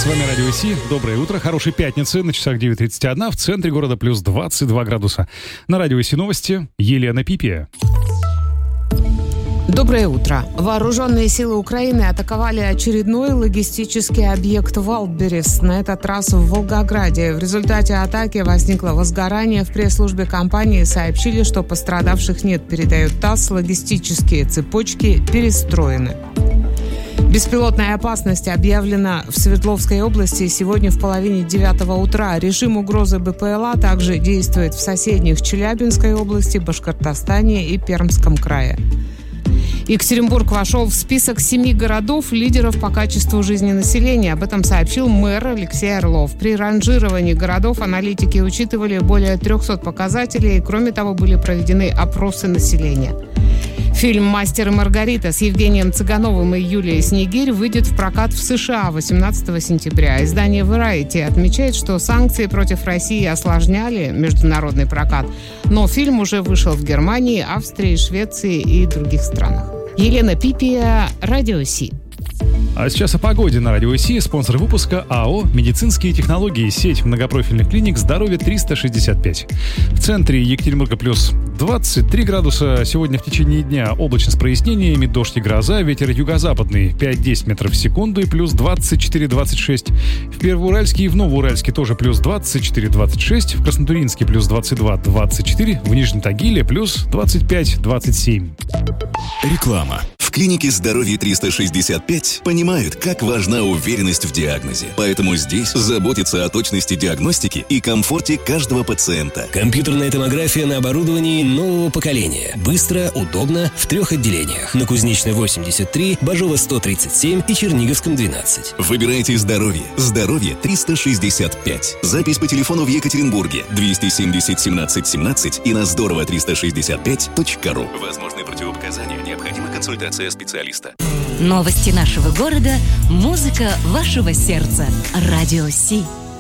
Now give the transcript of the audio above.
вами Радио Си. Доброе утро, хорошей пятницы. На часах 9:31, в центре города плюс 22 градуса. На Радио Си новости Елена Пипия. Доброе утро. Вооруженные силы Украины атаковали очередной логистический объект Валберес, на этот раз в Волгограде. В результате атаки возникло возгорание. В пресс-службе компании сообщили, что пострадавших нет, передает ТАСС. Логистические цепочки перестроены. Беспилотная опасность объявлена в Свердловской области сегодня в половине 9 утра. Режим угрозы БПЛА также действует в соседних Челябинской области, Башкортостане и Пермском крае. Екатеринбург вошел в список 7 городов лидеров по качеству жизни населения. Об этом сообщил мэр Алексей Орлов. При ранжировании городов аналитики учитывали более 300 показателей. Кроме того, были проведены опросы населения. Фильм «Мастер и Маргарита» с Евгением Цыгановым и Юлией Снегирь выйдет в прокат в США 18 сентября. Издание Variety отмечает, что санкции против России осложняли международный прокат, но фильм уже вышел в Германии, Австрии, Швеции и других странах. Елена Пипия, Радио Си. А сейчас о погоде на Радио Си. Спонсор выпуска АО «Медицинские технологии», сеть многопрофильных клиник «Здоровье 365». В центре Екатеринбурга плюс 23 градуса. Сегодня в течение дня облачно с прояснениями, дождь и гроза, ветер юго-западный 5-10 метров в секунду и плюс 24-26. В Первоуральске и в Новоуральске тоже плюс 24-26. В Краснотуринске плюс 22-24. В Нижнем Тагиле плюс 25-27. Реклама. В клинике «Здоровье 365» понимают, как важна уверенность в диагнозе. Поэтому здесь заботятся о точности диагностики и комфорте каждого пациента. Компьютерная томография на оборудовании нового поколения. Быстро, удобно, в 3 отделениях. На Кузнечной 83, Бажова 137 и Черниговском 12. Выбирайте «Здоровье». «Здоровье 365». Запись по телефону в Екатеринбурге 270 17 17 и на здорово365.ру. Возможны противопоказания. Необходима консультация специалиста. Новости нашего города, музыка вашего сердца. Радио Си.